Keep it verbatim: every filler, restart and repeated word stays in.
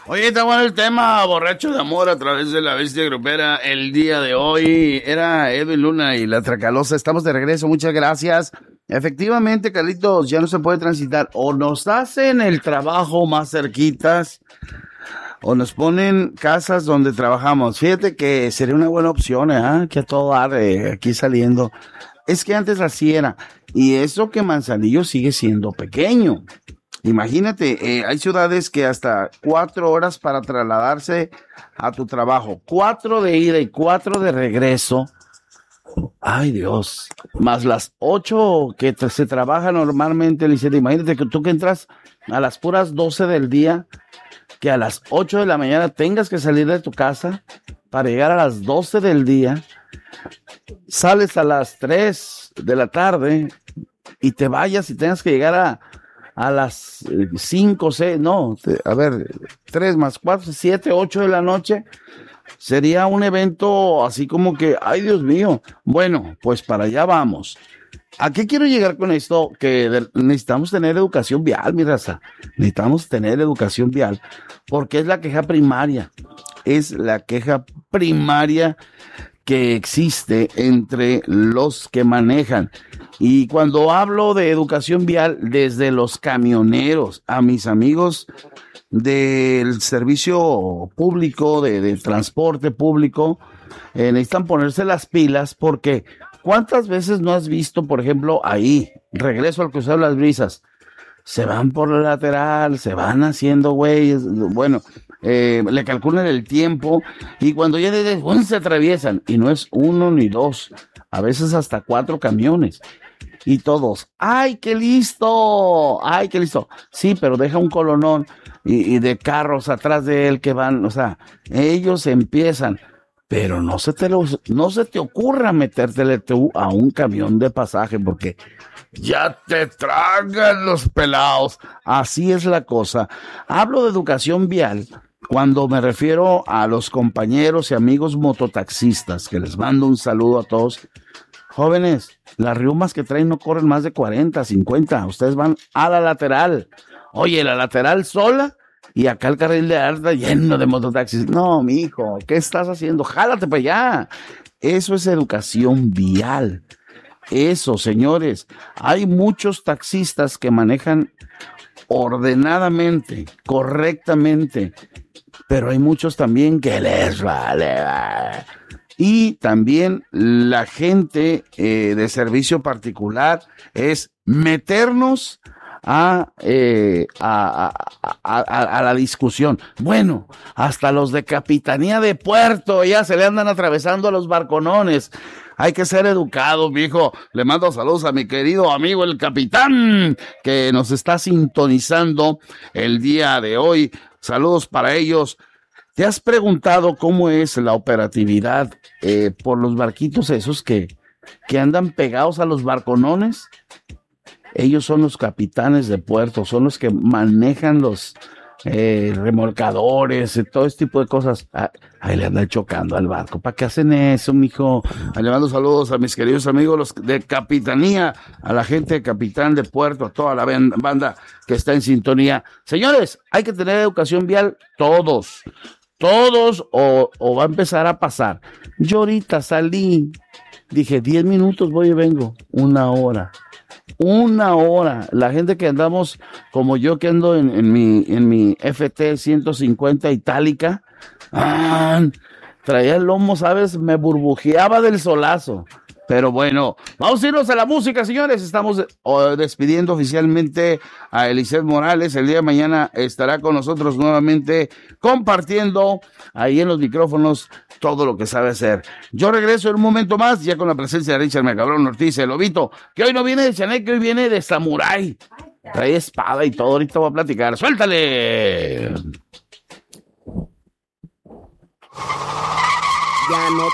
Oye, está bueno el tema, borracho de amor a través de la bestia grupera el día de hoy. Era Edwin Luna y la Tracalosa. Estamos de regreso, muchas gracias. Efectivamente, Carlitos, ya no se puede transitar. O nos hacen el trabajo más cerquitas, o nos ponen casas donde trabajamos. Fíjate que sería una buena opción, ¿eh? Que a todo dar, eh, aquí saliendo. Es que antes así era. Y eso que Manzanillo sigue siendo pequeño. Imagínate, eh, hay ciudades que hasta cuatro horas para trasladarse a tu trabajo, cuatro de ida y cuatro de regreso. Ay, Dios. Más las ocho que te- se trabaja normalmente, Licete. Imagínate que tú que entras a las puras doce del día, que a las ocho de la mañana tengas que salir de tu casa para llegar a las doce del día, sales a las tres de la tarde y te vayas y tengas que llegar a a las eh, cinco, seis, no, te- a ver, tres más cuatro, siete, ocho de la noche, sería un evento así como que, ay Dios mío, bueno, pues para allá vamos. ¿A qué quiero llegar con esto? Que de- necesitamos tener educación vial, mi raza, necesitamos tener educación vial, porque es la queja primaria, es la queja primaria que existe entre los que manejan. Y cuando hablo de educación vial, desde los camioneros a mis amigos del servicio público, de, de transporte público, eh, necesitan ponerse las pilas porque ¿cuántas veces no has visto, por ejemplo, ahí, regreso al cruzar las brisas, se van por la lateral, se van haciendo güeyes, bueno, eh, le calculan el tiempo y cuando ya desde bueno, se atraviesan y no es uno ni dos, a veces hasta cuatro camiones y todos, ¡ay, qué listo! ¡Ay, qué listo! Sí, pero deja un colonón y, y de carros atrás de él que van, o sea, ellos empiezan, pero no se te los, no se te ocurra metértele tú a un camión de pasaje porque ya te tragan los pelados. Así es la cosa. Hablo de educación vial cuando me refiero a los compañeros y amigos mototaxistas, que les mando un saludo a todos. Jóvenes, las riumas que traen no corren más de cuarenta, cincuenta. Ustedes van a la lateral. Oye, la lateral sola y acá el carril de alta lleno de mototaxis. No, mijo, ¿qué estás haciendo? Jálate para allá. Eso es educación vial. Eso, señores, hay muchos taxistas que manejan ordenadamente, correctamente, pero hay muchos también que les vale. Y también la gente eh, de servicio particular es meternos a, eh, a, a, a, a, a la discusión. Bueno, hasta los de Capitanía de Puerto ya se le andan atravesando a los barconones. Hay que ser educados, mijo. Le mando saludos a mi querido amigo el capitán que nos está sintonizando el día de hoy. Saludos para ellos. ¿Te has preguntado cómo es la operatividad eh, por los barquitos esos que, que andan pegados a los barconones? Ellos son los capitanes de puerto, son los que manejan los eh, remolcadores, y todo este tipo de cosas. Ah, ahí le andan chocando al barco. ¿Para qué hacen eso, mijo? Ahí le mando saludos a mis queridos amigos los de Capitanía, a la gente de Capitán de Puerto, a toda la banda que está en sintonía. Señores, hay que tener educación vial todos. Todos o, o va a empezar a pasar. Yo ahorita salí, dije diez minutos voy y vengo, una hora. Una hora. La gente que andamos, como yo que ando en, en mi, en mi F T ciento cincuenta itálica, ah, traía el lomo, ¿sabes? Me burbujeaba del solazo. Pero bueno, vamos a irnos a la música, señores. Estamos oh, despidiendo oficialmente a Eliseth Morales. El día de mañana estará con nosotros nuevamente compartiendo ahí en los micrófonos todo lo que sabe hacer. Yo regreso en un momento más, ya con la presencia de Richard Mecabrón Ortiz, el Lobito, que hoy no viene de Chanek, que hoy viene de Samurai. Trae espada y todo, ahorita voy a platicar. ¡Suéltale! Ya no